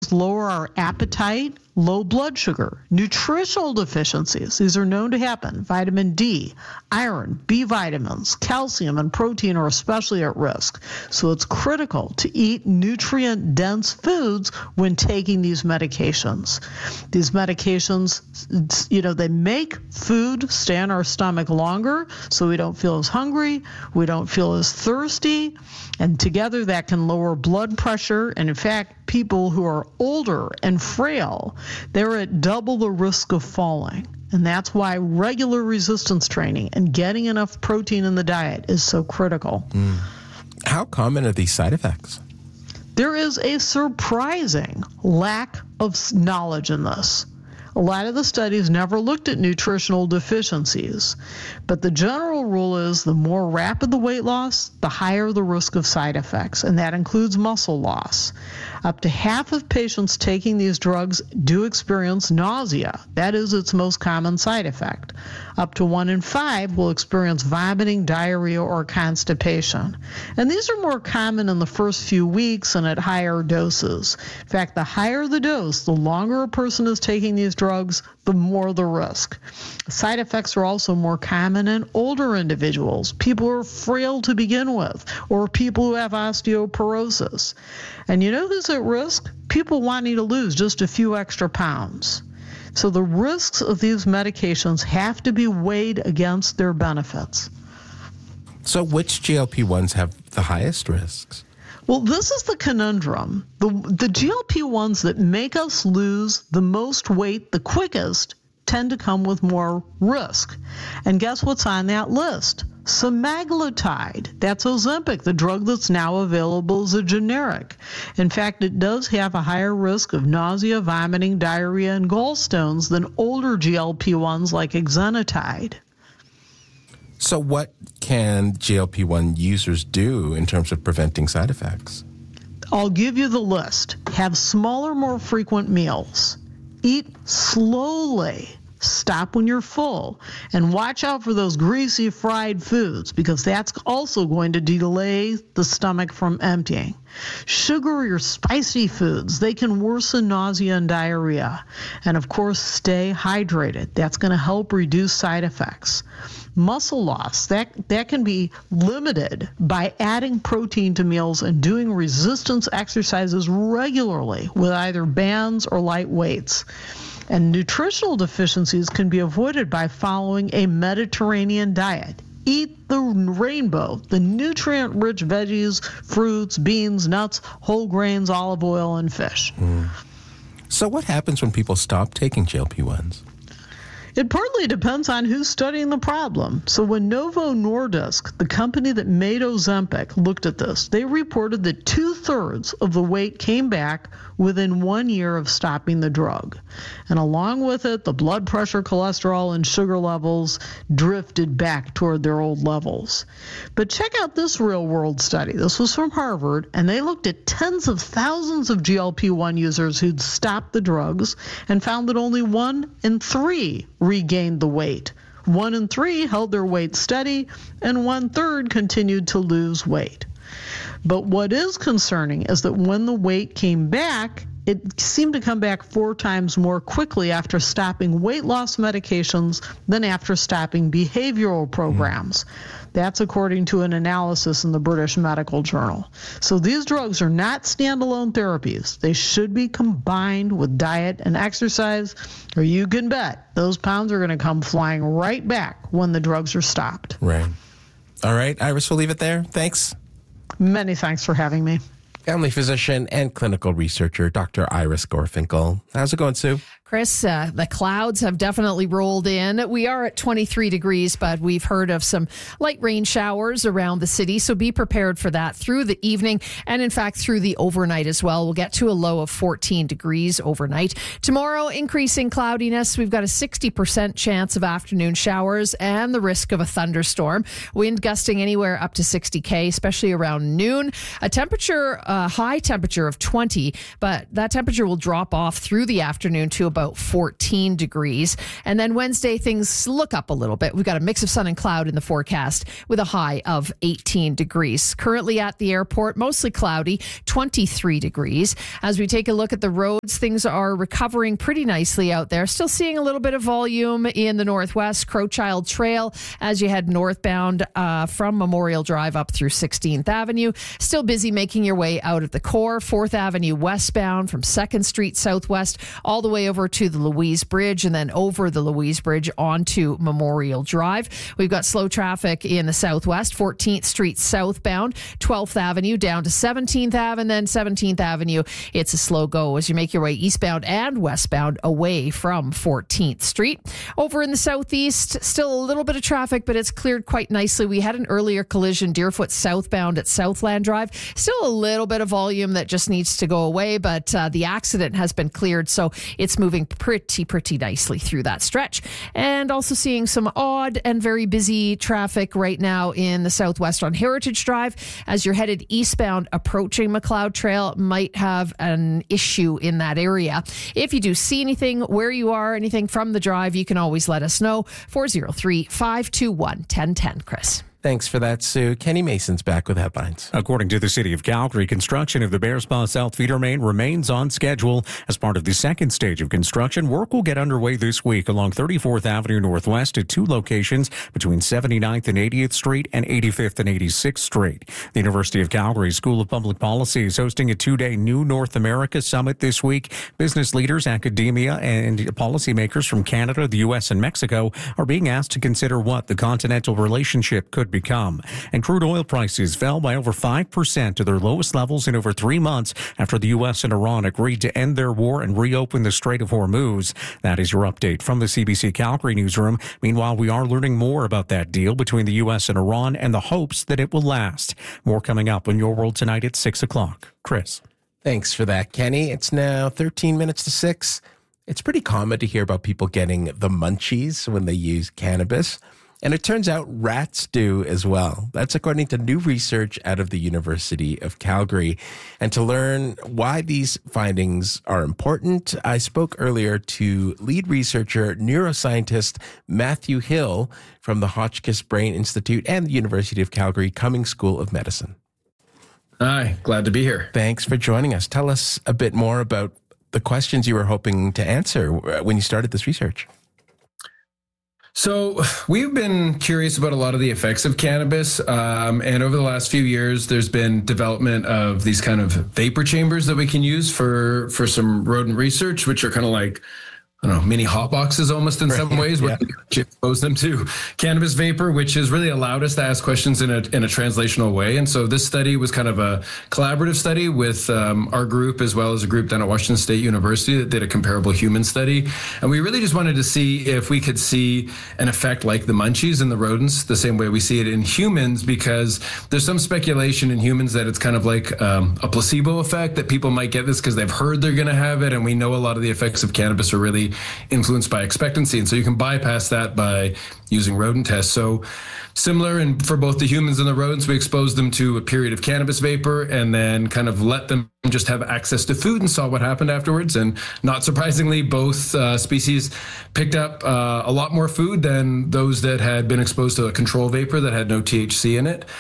deficiencies lower our appetite, low blood sugar. Nutritional deficiencies, these are known to happen. Vitamin D, iron, B vitamins, calcium, and protein are especially at risk. So it's critical to eat nutrient-dense foods when taking these medications. These medications, they make food stay in our stomach longer, so we don't feel as hungry, we don't feel as thirsty, and together that can lower blood pressure. And in fact, people who are older and frail, they're at double the risk of falling. And that's why regular resistance training and getting enough protein in the diet is so critical. How common are these side effects? There is a surprising lack of knowledge in this. A lot of the studies never looked at nutritional deficiencies, but the general rule is the more rapid the weight loss, the higher the risk of side effects, and that includes muscle loss. Up to half of patients taking these drugs do experience nausea. That is its most common side effect. Up to 1 in 5 will experience vomiting, diarrhea, or constipation. And these are more common in the first few weeks and at higher doses. In fact, the higher the dose, the longer a person is taking these drugs, the more the risk. Side effects are also more common in older individuals, people who are frail to begin with, or people who have osteoporosis. And you know who's at risk? People wanting to lose just a few extra pounds. So the risks of these medications have to be weighed against their benefits. So which GLP-1s have the highest risks? Well, this is the conundrum. The GLP-1s that make us lose the most weight the quickest tend to come with more risk. And guess what's on that list? Semaglutide. That's Ozempic, the drug that's now available as a generic. In fact, it does have a higher risk of nausea, vomiting, diarrhea, and gallstones than older GLP-1s like exenatide. So what can GLP-1 users do in terms of preventing side effects? I'll give you the list. Have smaller, more frequent meals. Eat slowly. Stop when you're full. And watch out for those greasy fried foods, because that's also going to delay the stomach from emptying. Sugary or spicy foods, they can worsen nausea and diarrhea. And of course, stay hydrated. That's going to help reduce side effects. Muscle loss, that can be limited by adding protein to meals and doing resistance exercises regularly with either bands or light weights. And nutritional deficiencies can be avoided by following a Mediterranean diet. Eat the rainbow, the nutrient-rich veggies, fruits, beans, nuts, whole grains, olive oil, and fish. So what happens when people stop taking GLP-1s? It partly depends on who's studying the problem. So when Novo Nordisk, the company that made Ozempic, looked at this, they reported that 2/3 of the weight came back within 1 year of stopping the drug. And along with it, the blood pressure, cholesterol, and sugar levels drifted back toward their old levels. But check out this real-world study. This was from Harvard, and they looked at tens of thousands of GLP-1 users who'd stopped the drugs and found that only 1 in 3 regained the weight. 1 in 3 held their weight steady, and 1/3 continued to lose weight. But what is concerning is that when the weight came back, it seemed to come back 4 times more quickly after stopping weight loss medications than after stopping behavioral programs. That's according to an analysis in the British Medical Journal. So these drugs are not standalone therapies. They should be combined with diet and exercise, or you can bet those pounds are going to come flying right back when the drugs are stopped. Right. All right, Iris, we'll leave it there. Thanks. Many thanks for having me. Family physician and clinical researcher, Dr. Iris Gorfinkel. How's it going, Sue? Chris, the clouds have definitely rolled in. We are at 23 degrees, but we've heard of some light rain showers around the city, so be prepared for that through the evening and, in fact, through the overnight as well. We'll get to a low of 14 degrees overnight. Tomorrow, increasing cloudiness. We've got a 60% chance of afternoon showers and the risk of a thunderstorm. Wind gusting anywhere up to 60 km, especially around noon. A high temperature of 20, but that temperature will drop off through the afternoon to about about 14 degrees. And then Wednesday, things look up a little bit. We've got a mix of sun and cloud in the forecast with a high of 18 degrees. Currently at the airport, mostly cloudy, 23 degrees. As we take a look at the roads, things are recovering pretty nicely out there. Still seeing a little bit of volume in the northwest, Crowchild Trail as you head northbound from Memorial Drive up through 16th Avenue. Still busy making your way out of the core, 4th Avenue westbound from 2nd Street southwest all the way over to the Louise Bridge and then over the Louise Bridge onto Memorial Drive. We've got slow traffic in the southwest, 14th Street southbound, 12th Avenue down to 17th Ave, and then 17th Avenue. It's a slow go as you make your way eastbound and westbound away from 14th Street. Over in the southeast, still a little bit of traffic, but it's cleared quite nicely. We had an earlier collision, Deerfoot southbound at Southland Drive. Still a little bit of volume that just needs to go away, but the accident has been cleared, so it's moving pretty nicely through that stretch. And also seeing some odd and very busy traffic right now in the southwest on Heritage Drive. As you're headed eastbound approaching McLeod Trail, might have an issue in that area. If you do see anything where you are, anything from the drive, you can always let us know. 403-521-1010. Chris. Thanks for that, Sue. Kenny Mason's back with headlines. According to the City of Calgary, construction of the Bearspaw South Feeder Main remains on schedule. As part of the second stage of construction, work will get underway this week along 34th Avenue Northwest at 2 locations between 79th and 80th Street and 85th and 86th Street. The University of Calgary School of Public Policy is hosting a 2-day New North America Summit this week. Business leaders, academia, and policymakers from Canada, the U.S., and Mexico are being asked to consider what the continental relationship could become. And crude oil prices fell by over 5% to their lowest levels in over 3 months after the U.S. and Iran agreed to end their war and reopen the Strait of Hormuz. That is your update from the CBC Calgary newsroom. Meanwhile, we are learning more about that deal between the U.S. and Iran and the hopes that it will last. More coming up on Your World Tonight at 6 o'clock. Chris. Thanks for that, Kenny. It's now 13 minutes to 6. It's pretty common to hear about people getting the munchies when they use cannabis. And it turns out rats do as well. That's according to new research out of the University of Calgary. And to learn why these findings are important, I spoke earlier to lead researcher, neuroscientist Matthew Hill from the Hotchkiss Brain Institute and the University of Calgary Cummings School of Medicine. Hi, glad to be here. Thanks for joining us. Tell us a bit more about the questions you were hoping to answer when you started this research. So we've been curious about a lot of the effects of cannabis. And over the last few years, there's been development of these kind of vapor chambers that we can use for some rodent research, which are kind of like, I don't know, mini hot boxes almost in some ways, where you expose them to cannabis vapor, which has really allowed us to ask questions in a translational way. And so this study was kind of a collaborative study with our group, as well as a group down at Washington State University that did a comparable human study. And we really just wanted to see if we could see an effect like the munchies in the rodents, the same way we see it in humans, because there's some speculation in humans that it's kind of like a placebo effect, that people might get this because they've heard they're going to have it. And we know a lot of the effects of cannabis are really influenced by expectancy. And so you can bypass that by using rodent tests. So similar, and for both the humans and the rodents, we exposed them to a period of cannabis vapor and then kind of let them just have access to food and saw what happened afterwards. And not surprisingly, both species picked up a lot more food than those that had been exposed to a control vapor that had no THC in it.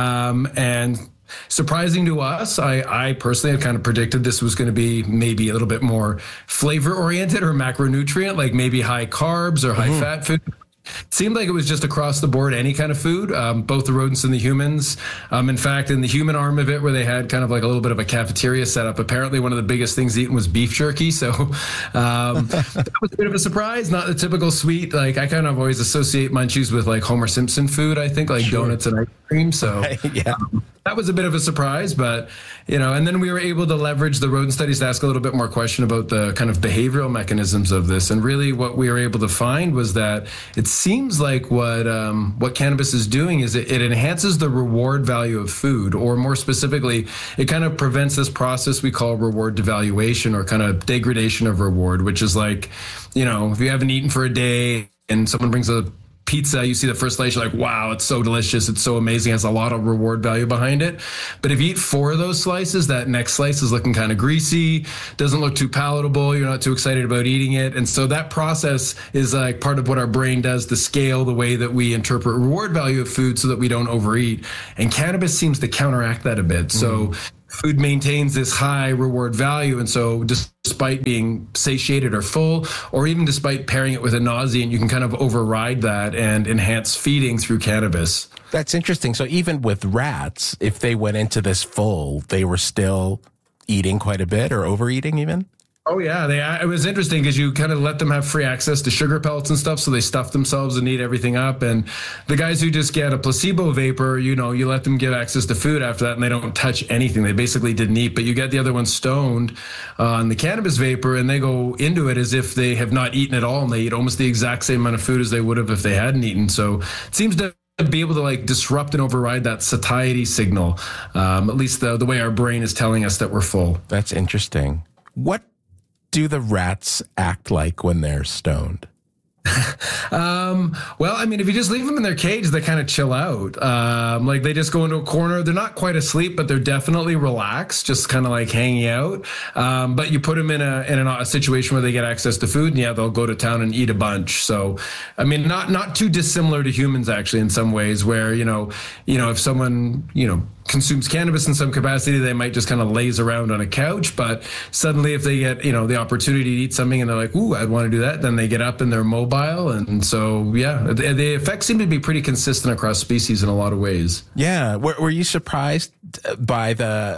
And surprising to us, I personally had kind of predicted this was going to be maybe a little bit more flavor oriented or macronutrient, like maybe high carbs or high fat food. It seemed like it was just across the board, any kind of food, both the rodents and the humans. In fact, in the human arm of it, where they had kind of like a little bit of a cafeteria set up, apparently one of the biggest things eaten was beef jerky. So that was a bit of a surprise, not the typical sweet. Like I kind of always associate munchies with like Homer Simpson food, I think, like donuts and ice cream. So that was a bit of a surprise, but, you know, and then we were able to leverage the rodent studies to ask a little bit more question about the kind of behavioral mechanisms of this. And really what we were able to find was that it seems like what cannabis is doing is it enhances the reward value of food, or more specifically, it kind of prevents this process we call reward devaluation, or kind of degradation of reward, which is like, you know, if you haven't eaten for a day and someone brings a pizza, you see the first slice, you're like, wow, it's so delicious. It's so amazing. It has a lot of reward value behind it. But if you eat 4 of those slices, that next slice is looking kind of greasy, doesn't look too palatable. You're not too excited about eating it. And so that process is like part of what our brain does to scale the way that we interpret reward value of food so that we don't overeat. And cannabis seems to counteract that a bit. So food maintains this high reward value. And so despite being satiated or full, or even despite pairing it with a nausea, you can kind of override that and enhance feeding through cannabis. That's interesting. So even with rats, if they went into this full, they were still eating quite a bit or overeating even? Oh, yeah. It was interesting because you kind of let them have free access to sugar pellets and stuff. So they stuff themselves and eat everything up. And the guys who just get a placebo vapor, you let them give access to food after that and they don't touch anything. They basically didn't eat. But you get the other ones stoned on the cannabis vapor and they go into it as if they have not eaten at all. And they eat almost the exact same amount of food as they would have if they hadn't eaten. So it seems to be able to like disrupt and override that satiety signal, at least the way our brain is telling us that we're full. That's interesting. What do the rats act like when they're stoned? Well, I mean, if you just leave them in their cage, they kind of chill out. Like they just go into a corner. They're not quite asleep, but they're definitely relaxed, just kind of like hanging out. But you put them in a situation where they get access to food, and yeah, they'll go to town and eat a bunch. So, I mean, not too dissimilar to humans actually in some ways, where if someone consumes cannabis in some capacity, they might just kind of laze around on a couch. But suddenly if they get, the opportunity to eat something and they're like, ooh, I'd want to do that, then they get up and they're mobile. And so, yeah, the effects seem to be pretty consistent across species in a lot of ways. Yeah. Were you surprised by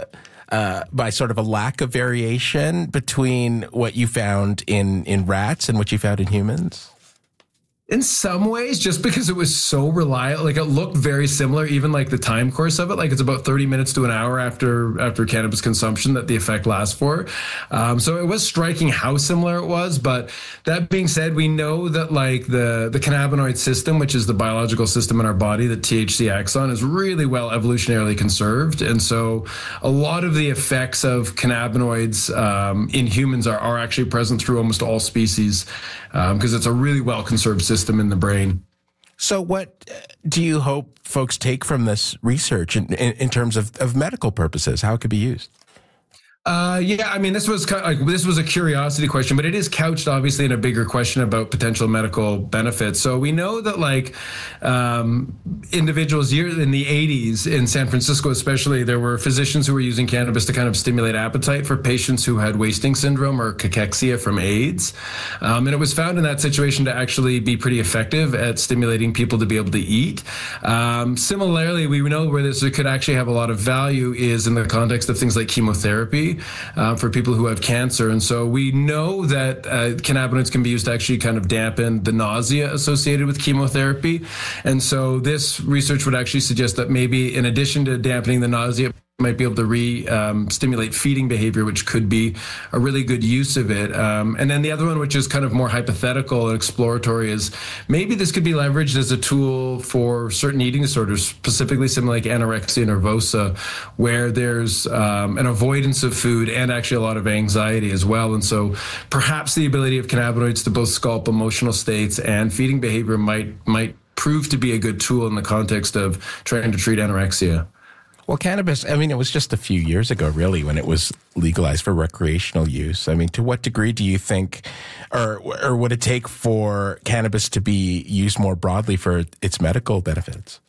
by sort of a lack of variation between what you found in rats and what you found in humans? In some ways, just because it was so reliable, like it looked very similar, even like the time course of it, like it's about 30 minutes to an hour after cannabis consumption that the effect lasts for. So it was striking how similar it was. But that being said, we know that like the cannabinoid system, which is the biological system in our body that THC acts on, is really well evolutionarily conserved. And so a lot of the effects of cannabinoids in humans are actually present through almost all species because it's a really well conserved system in the brain. So what do you hope folks take from this research in terms of medical purposes, how it could be used? Yeah, I mean, this was a curiosity question, but it is couched obviously in a bigger question about potential medical benefits. So we know that individuals in the 80s in San Francisco, especially, there were physicians who were using cannabis to kind of stimulate appetite for patients who had wasting syndrome or cachexia from AIDS. And it was found in that situation to actually be pretty effective at stimulating people to be able to eat. Similarly, we know where this could actually have a lot of value is in the context of things like chemotherapy. For people who have cancer. And so we know that cannabinoids can be used to actually kind of dampen the nausea associated with chemotherapy. And so this research would actually suggest that maybe in addition to dampening the nausea, might be able to stimulate feeding behavior, which could be a really good use of it. And then the other one, which is kind of more hypothetical and exploratory, is maybe this could be leveraged as a tool for certain eating disorders, specifically something like anorexia nervosa, where there's an avoidance of food and actually a lot of anxiety as well. And so perhaps the ability of cannabinoids to both sculpt emotional states and feeding behavior might prove to be a good tool in the context of trying to treat anorexia. Well, cannabis, I mean, it was just a few years ago, really, when it was legalized for recreational use. I mean, to what degree do you think, or would it take for cannabis to be used more broadly for its medical benefits?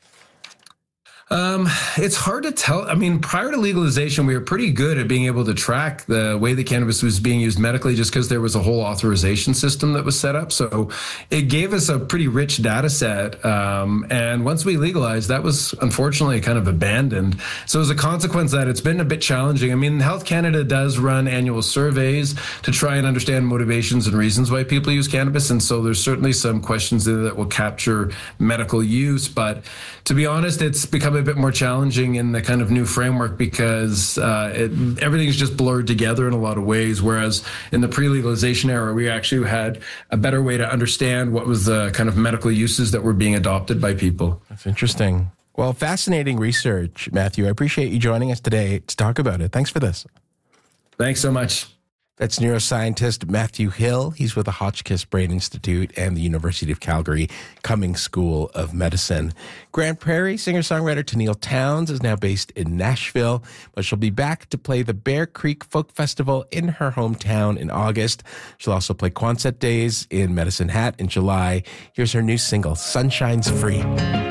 It's hard to tell. I mean, prior to legalization, we were pretty good at being able to track the way the cannabis was being used medically just because there was a whole authorization system that was set up. So it gave us a pretty rich data set. And once we legalized, that was unfortunately kind of abandoned. So as a consequence of that, it's been a bit challenging. I mean, Health Canada does run annual surveys to try and understand motivations and reasons why people use cannabis. And so there's certainly some questions there that will capture medical use. But to be honest, it's become a bit more challenging in the kind of new framework because everything's just blurred together in a lot of ways. Whereas in the pre-legalization era, we actually had a better way to understand what was the kind of medical uses that were being adopted by people. That's interesting. Well, fascinating research, Matthew. I appreciate you joining us today to talk about it. Thanks for this. Thanks so much. That's neuroscientist Matthew Hill. He's with the Hotchkiss Brain Institute and the University of Calgary Cummings School of Medicine. Grand Prairie singer-songwriter Tenille Townes is now based in Nashville, but she'll be back to play the Bear Creek Folk Festival in her hometown in August. She'll also play Quonset Days in Medicine Hat in July. Here's her new single, Sunshine's Free.